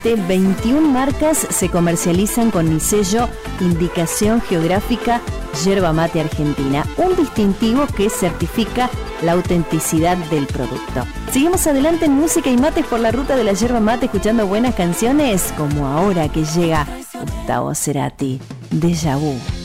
21 marcas se comercializan con el sello Indicación Geográfica Yerba Mate Argentina, un distintivo que certifica la autenticidad del producto. Seguimos adelante en música y mates por la ruta de la yerba mate, escuchando buenas canciones, como ahora que llega Gustavo Cerati, Déjà Vu.